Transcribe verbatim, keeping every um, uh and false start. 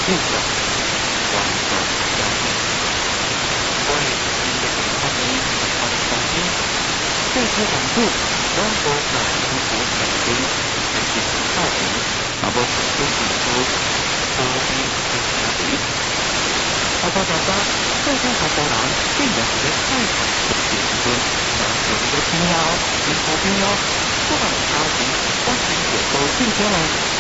六个王者加入，关于新的情况呢，他的中心这些网络中国在中国本地还是很靠谱，那么很多时候多边会下雨。大家大家，这些韩国人并不是在太长的时间，那有一个重要，一个重要，不管他是关于有多重要。